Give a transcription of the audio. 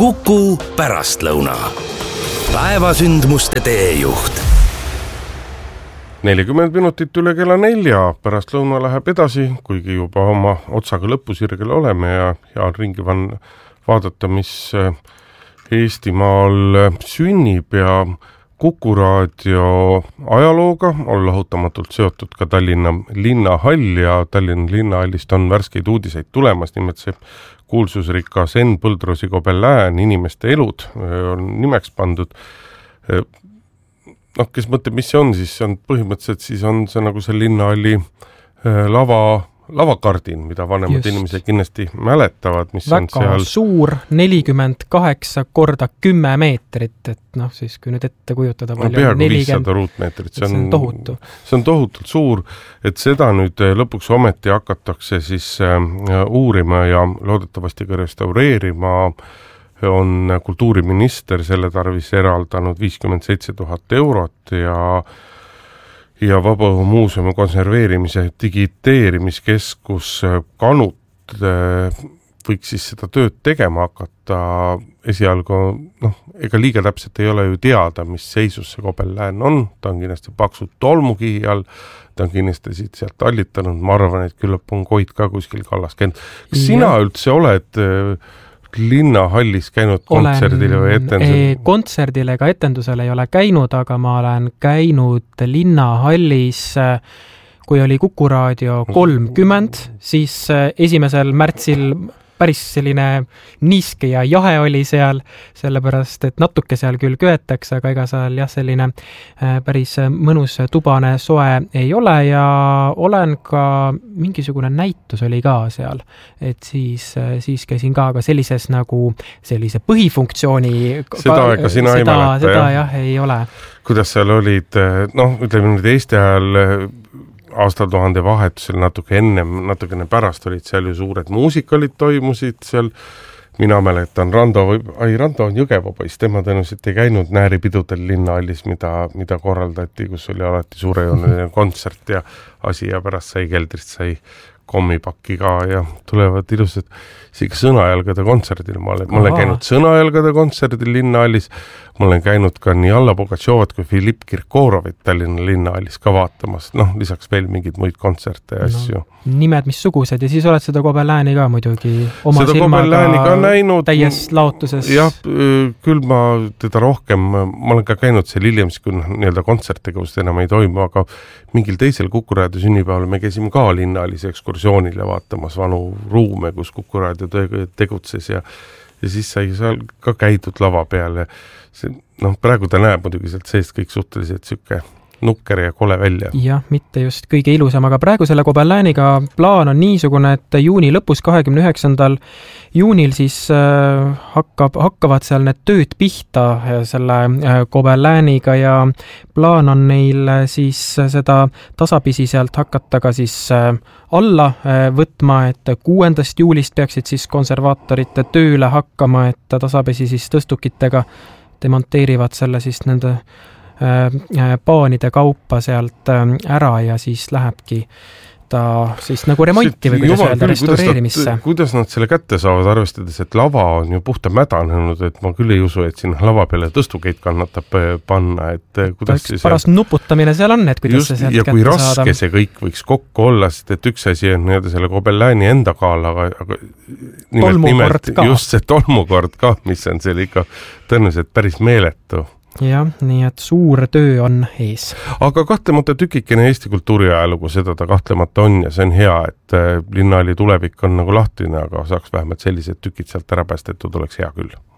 Kuku pärastlõuna. Päevasündmuste teejuht. 40 minutit üle kella 4, pärastlõuna läheb edasi, kuigi juba oma otsaga lõpusirgel oleme ja on ringi vaadata, mis Eestimaal sünnib ja Kuku raadio ajalooga on lahutamatult seotud ka Tallinna linnahall ja Tallinna linnahallist on värskeid uudiseid tulemas, nimelt see kuulsusrikas Enn Põldrosi Gobelin, inimeste elud on nimeks pandud. Kes mõtleb, mis see on, siis see on põhimõtteliselt siis on see nagu see linnahalli lavakardin, mida vanemad inimesed kindlasti mäletavad, mis väga on seal. Väga suur, 48 korda 10 meetrit, et siis kui nüüd ette kujutada palju. Peaaegu 500 ruutmeetrit, see on tohutu. See on tohutult suur, et seda nüüd lõpuks ometi hakatakse siis uurima ja loodetavasti ka restaureerima. On kultuuriminister selle tarvis eraldanud 57 000 eurot ja Vabaõhumuuseumi konserveerimise digiteerimiskeskus Kanut võiks siis seda tööd tegema hakata. Esialgu, ega liiga täpselt ei ole ju teada, mis seisus see Gobelin on. Ta on kindlasti paksud tolmukihi all, ta on kindlasti siit sealt tallitanud. Ma arvan, et küllap on Koit ka kuskil kallas käinud. Kas sina üldse oled linnahallis käinud kontserdile või etendusele? Kontserdile ega etendusele ei ole käinud, aga ma olen käinud linnahallis, kui oli Kuku raadio 30, siis 1. märtsil päris selline niiske ja jahe oli seal, sellepärast, et natuke seal küll köetakse, aga ega seal selline päris mõnus tubane soe ei ole ja olen ka, mingisugune näitus oli ka seal, et siis käisin ka sellises nagu sellise põhifunktsiooni. Seda aega sina ei mäleta, seda jah, ei ole. Kuidas seal olid, ütleme nüüd Eesti ajal aastatuhande vahetusel natuke ennem, natukene pärast olid seal ju suured muusikalid toimusid seal. Mina mäletan, Rando on Jõgeva poiss, tema tõenäoliselt ei käinud Nääripidudel linnahallis, mida korraldati, kus oli alati suurejooneline kontsert ja asi ja pärast sai keldrist sai kommipakki ka ja tulevad ilusad isegi sõnajalgade kontserdil. Ma olen käinud sõnajalgade kontserdil linnahallis, ma olen käinud ka nii Alla Pugatšovat kui Filipp Kirkorovit Tallinna linnahallis ka vaatamas, lisaks veel mingid muid kontserte ja asju. Nimed missugused ja siis oled seda Gobelini ka muidugi oma seda silmaga näinud, täies laotuses. Jah, küll ma teda rohkem, ma olen ka käinud seal hiljem, kui nii-öelda kontserttegevust enam ei toimu, aga mingil teisel Kuku raadio sünnipäeval me käisime ka linnahallis ekskursioonil ja vaatamas vanu ruume, kus Kuku raadio tegutses ja siis sai seal ka käidud lava peale. Praegu ta näeb muidugi sealt seest kõik suhteliselt süke nukker ja kole välja. Jah, mitte just kõige ilusam, aga praegu selle Gobeliniga plaan on niisugune, et juuni lõpus 29. juunil siis hakkavad seal need tööd pihta selle Gobeliniga ja plaan on neil siis seda tasapisi sealt hakata ka siis alla võtma, et 6. juulist peaksid siis konservaatorite tööle hakkama, et tasapisi siis tõstukitega demonteerivad selle siis nende paanide kaupa sealt ära ja siis lähebki ta siis nagu remonti või kuidas öelda, restaureerimisse. Kuidas nad selle kätte saavad, arvestades, et lava on ju puhta mädanenud, et ma küll ei usu, et sinna lava peale tõstukeid kannatab panna, et kuidas see paras nuputamine seal on, et kuidas see sealt kätte saada. Ja kui raske see kõik võiks kokku olla, sest et üks asi on selle Gobelini enda kaal, aga nimelt just see tolmukord ka, mis on seal ikka tõenäoliselt päris meeletu. Jah, nii et suur töö on ees. Aga kahtlemata tükikene Eesti kultuuriajalugu, seda ta kahtlemata on ja see on hea, et linnahalli tulevik on nagu lahtine, aga saaks vähemalt sellised tükid sealt ära päästetud, oleks hea küll.